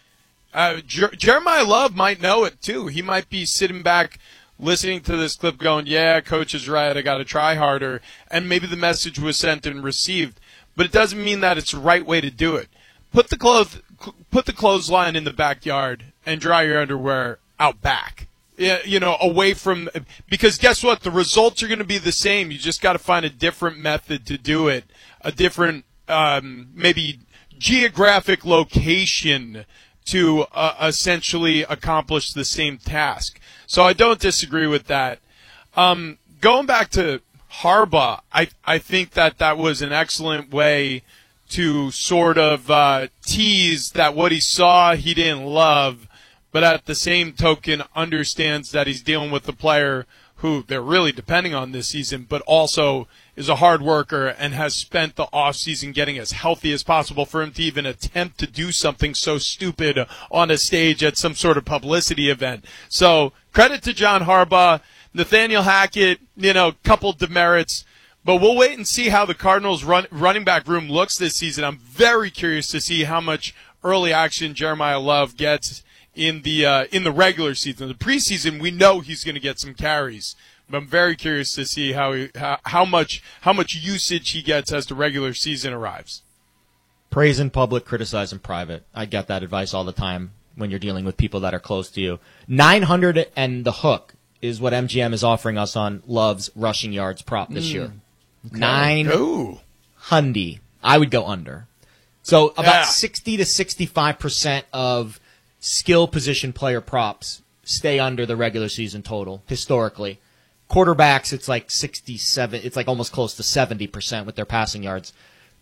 Uh, Jer- Jeremiah Love might know it too. He might be sitting back listening to this clip going, yeah, coach is right. I got to try harder. And maybe the message was sent and received. But it doesn't mean that it's the right way to do it. Put the clothes, put the clothesline in the backyard and dry your underwear out back. Yeah, you know, away from, because guess what? The results are going to be the same. You just got to find a different method to do it, a different, um, maybe geographic location to uh, essentially accomplish the same task. So I don't disagree with that. Um, going back to Harbaugh, I, I think that that was an excellent way to sort of uh, tease that what he saw he didn't love, but at the same token understands that he's dealing with a player who they're really depending on this season, but also is a hard worker and has spent the offseason getting as healthy as possible for him to even attempt to do something so stupid on a stage at some sort of publicity event. So credit to John Harbaugh. Nathaniel Hackett, you know, couple demerits. But we'll wait and see how the Cardinals' run, running back room looks this season. I'm very curious to see how much early action Jeremiah Love gets in the uh, in the regular season. The preseason, we know he's going to get some carries. But I'm very curious to see how, he, how how much how much usage he gets as the regular season arrives. Praise in public, criticize in private. I get that advice all the time when you're dealing with people that are close to you. nine hundred and the hook is what M G M is offering us on Love's rushing yards prop this mm. year. Okay. Nine Ooh. hundy. I would go under. So about yeah. sixty to sixty-five percent of skill position player props stay under the regular season total historically. Quarterbacks, it's like sixty-seven. It's like almost close to seventy percent with their passing yards.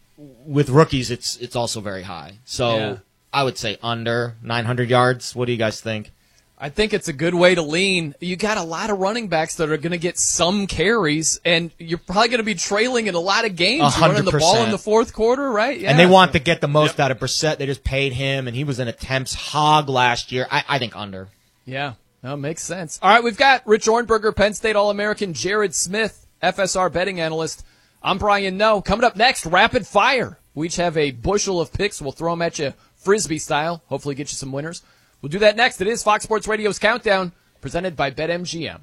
With rookies, it's it's also very high. So Yeah. I would say under nine hundred yards. What do you guys think? I think it's a good way to lean. You got a lot of running backs that are going to get some carries, and you're probably going to be trailing in a lot of games. one hundred Running the ball in the fourth quarter, right? Yeah. And they want to get the most out of Brissett. They just paid him, and he was an attempts hog last year. I, I think under. Yeah, that makes sense. All right, we've got Rich Ornberger, Penn State All-American, Jared Smith, F S R betting analyst. I'm Brian Noe. Coming up next, rapid fire. We each have a bushel of picks. We'll throw them at you Frisbee style. Hopefully get you some winners. We'll do that next. It is Fox Sports Radio's Countdown, presented by BetMGM.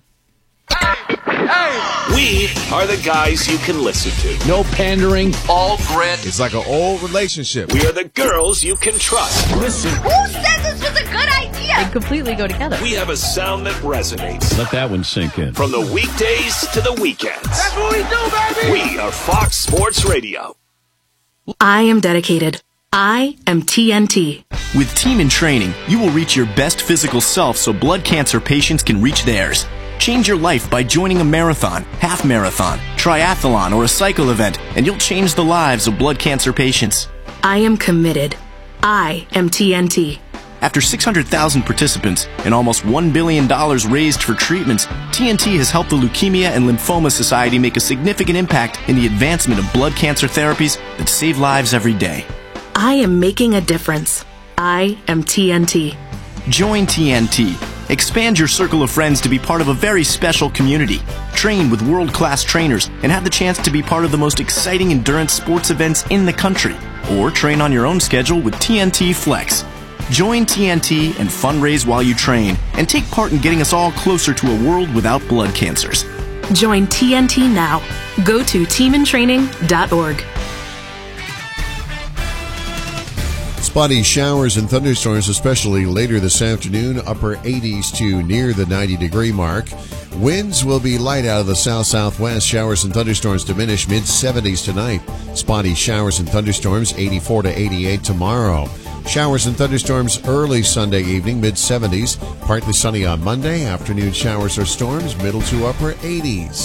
We are the guys you can listen to. No pandering. All grit. It's like an old relationship. We are the girls you can trust. Listen. Who said this was a good idea? They completely go together. We have a sound that resonates. Let that one sink in. From the weekdays to the weekends. That's what we do, baby! We are Fox Sports Radio. I am dedicated. I am T N T. With Team in Training, you will reach your best physical self so blood cancer patients can reach theirs. Change your life by joining a marathon, half marathon, triathlon, or a cycle event, and you'll change the lives of blood cancer patients. I am committed. I am T N T. After six hundred thousand participants and almost one billion dollars raised for treatments, T N T has helped the Leukemia and Lymphoma Society make a significant impact in the advancement of blood cancer therapies that save lives every day. I am making a difference. I am T N T. Join T N T. Expand your circle of friends to be part of a very special community. Train with world-class trainers and have the chance to be part of the most exciting endurance sports events in the country. Or train on your own schedule with T N T Flex. Join T N T and fundraise while you train and take part in getting us all closer to a world without blood cancers. Join T N T now. Go to team in training dot org. Spotty showers and thunderstorms, especially later this afternoon, upper eighties to near the ninety degree mark. Winds will be light out of the south-southwest. Showers and thunderstorms diminish mid seventies tonight. Spotty showers and thunderstorms eighty-four to eighty-eight tomorrow. Showers and thunderstorms early Sunday evening, mid seventies. Partly sunny on Monday. Afternoon showers or storms, middle to upper eighties.